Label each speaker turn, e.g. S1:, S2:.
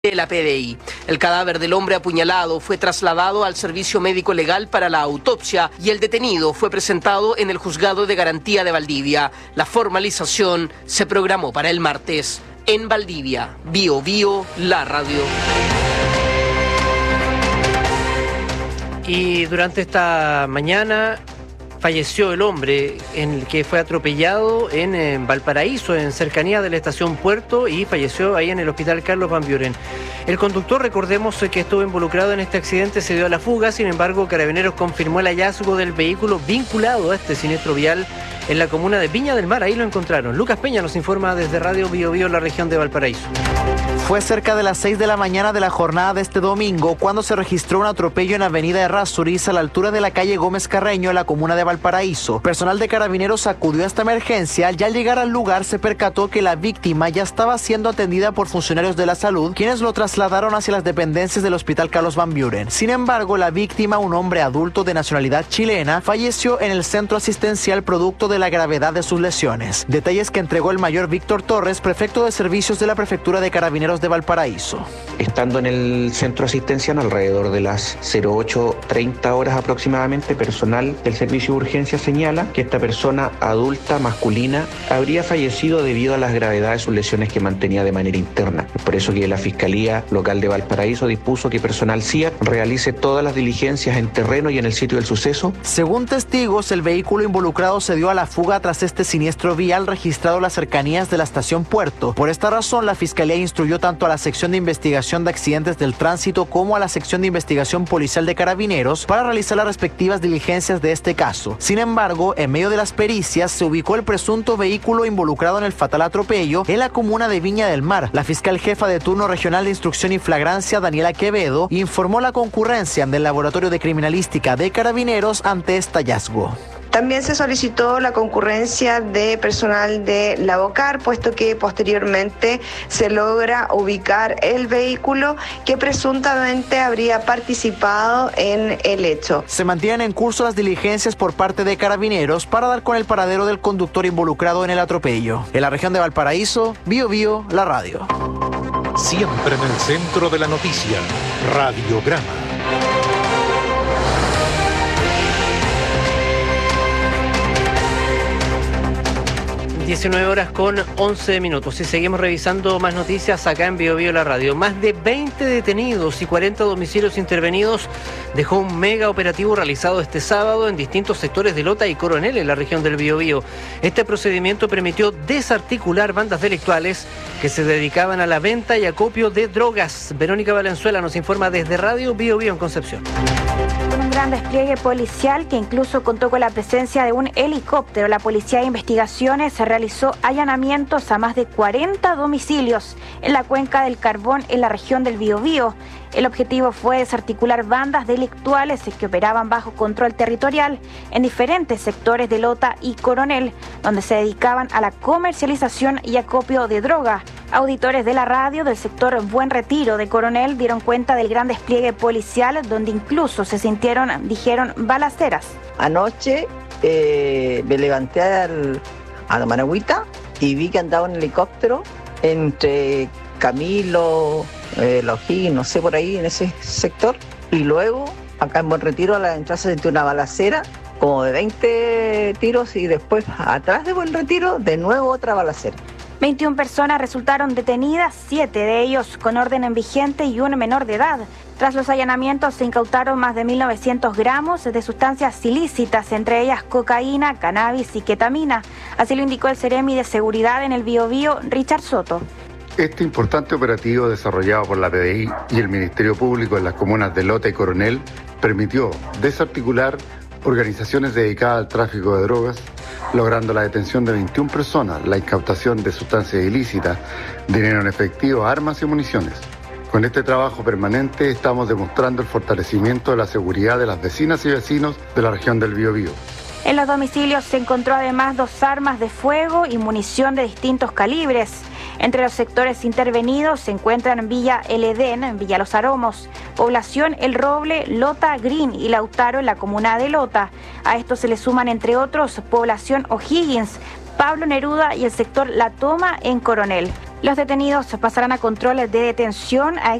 S1: de la PDI. El cadáver del hombre apuñalado fue trasladado al servicio médico legal para la autopsia y el detenido fue presentado en el juzgado de garantía de Valdivia. La formalización se programó para el martes. En Valdivia, Bio Bio, la radio.
S2: Y durante esta mañana falleció el hombre en el que fue atropellado en Valparaíso, en cercanía de la estación Puerto, y falleció ahí en el hospital Carlos Van Buren. El conductor, recordemos que estuvo involucrado en este accidente, se dio a la fuga. Sin embargo, Carabineros confirmó el hallazgo del vehículo vinculado a este siniestro vial en la comuna de Viña del Mar. Ahí lo encontraron. Lucas Peña nos informa desde Radio Bio Bio, la región de Valparaíso.
S3: Fue cerca de las 6 de la mañana de la jornada de este domingo cuando se registró un atropello en Avenida Errázuriz a la altura de la calle Gómez Carreño en la comuna de Valparaíso. Personal de Carabineros acudió a esta emergencia y al llegar al lugar se percató que la víctima ya estaba siendo atendida por funcionarios de la salud, quienes lo trasladaron hacia las dependencias del hospital Carlos Van Buren. Sin embargo, la víctima, un hombre adulto de nacionalidad chilena, falleció en el centro asistencial producto de la gravedad de sus lesiones. Detalles que entregó el mayor Víctor Torres, prefecto de servicios de la prefectura de Carabineros de Valparaíso.
S4: Estando en el centro asistencial alrededor de las 08:30 horas aproximadamente, personal del servicio de urgencia señala que esta persona adulta masculina habría fallecido debido a las gravedades de sus lesiones que mantenía de manera interna. Es por eso que la Fiscalía Local de Valparaíso dispuso que personal CIA realice todas las diligencias en terreno y en el sitio del suceso.
S3: Según testigos, el vehículo involucrado se dio a la fuga tras este siniestro vial registrado en las cercanías de la estación Puerto. Por esta razón, la Fiscalía instruyó tanto a la sección de investigación de accidentes del tránsito como a la sección de investigación policial de Carabineros para realizar las respectivas diligencias de este caso. Sin embargo, en medio de las pericias se ubicó el presunto vehículo involucrado en el fatal atropello en la comuna de Viña del Mar. La fiscal jefa de turno regional de instrucción y flagrancia, Daniela Quevedo, informó la concurrencia del Laboratorio de Criminalística de Carabineros ante este hallazgo.
S5: También se solicitó la concurrencia de personal de la BOCAR, puesto que posteriormente se logra ubicar el vehículo que presuntamente habría participado en el hecho.
S3: Se mantienen en curso las diligencias por parte de Carabineros para dar con el paradero del conductor involucrado en el atropello. En la región de Valparaíso, Bio Bio, la radio.
S6: Siempre en el centro de la noticia, Radiograma.
S2: 19 horas con 11 minutos y seguimos revisando más noticias acá en Bio Bio la radio. Más de 20 detenidos y 40 domicilios intervenidos dejó un mega operativo realizado este sábado en distintos sectores de Lota y Coronel en la región del Biobío. Este procedimiento permitió desarticular bandas delictuales que se dedicaban a la venta y acopio de drogas. Verónica Valenzuela nos informa desde Radio Bio Bio en Concepción.
S7: Con un gran despliegue policial que incluso contó con la presencia de un helicóptero, la Policía de Investigaciones realizó allanamientos a más de 40 domicilios en la cuenca del Carbón en la región del Biobío. El objetivo fue desarticular bandas delictuales que operaban bajo control territorial en diferentes sectores de Lota y Coronel, donde se dedicaban a la comercialización y acopio de droga. Auditores de la radio del sector Buen Retiro de Coronel dieron cuenta del gran despliegue policial, donde incluso se sintieron, dijeron, balaceras.
S8: Anoche me levanté a la Managüita y vi que andaba un helicóptero entre Camilo, Los O'Higgins, no sé, por ahí en ese sector. Y luego, acá en Buen Retiro, a la entrada se sintió una balacera, como de 20 tiros, y después, atrás de Buen Retiro, de nuevo otra balacera.
S7: 21 personas resultaron detenidas, 7 de ellos con orden en vigente y un menor de edad. Tras los allanamientos se incautaron más de 1.900 gramos de sustancias ilícitas, entre ellas cocaína, cannabis y ketamina. Así lo indicó el Seremi de Seguridad en el Biobío, Richard Soto.
S9: Este importante operativo desarrollado por la PDI y el Ministerio Público en las comunas de Lota y Coronel permitió desarticular organizaciones dedicadas al tráfico de drogas, logrando la detención de 21 personas, la incautación de sustancias ilícitas, dinero en efectivo, armas y municiones. Con este trabajo permanente estamos demostrando el fortalecimiento de la seguridad de las vecinas y vecinos de la región del Biobío.
S7: En los domicilios se encontró además 2 armas de fuego y munición de distintos calibres. Entre los sectores intervenidos se encuentran Villa El Edén, Villa Los Aromos, Población El Roble, Lota Green y Lautaro en la comuna de Lota. A esto se le suman, entre otros, Población O'Higgins, Pablo Neruda y el sector La Toma en Coronel. Los detenidos pasarán a controles de detención a